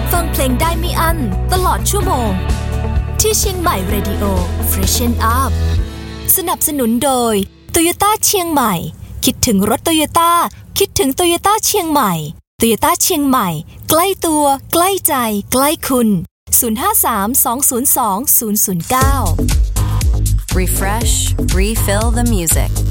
ฟังเพลงได้ไม่อั้นตลอดชั่วโมงที่เชียงใหม่ Radio Freshen Up สนับสนุนโดย Toyota เชียงใหม่คิดถึงรถ Toyota คิดถึง Toyota เชียงใหม่ Toyota เชียงใหม่ใกล้ตัวใกล้ใจใกล้คุณ053-202-009 Refresh, refill the music.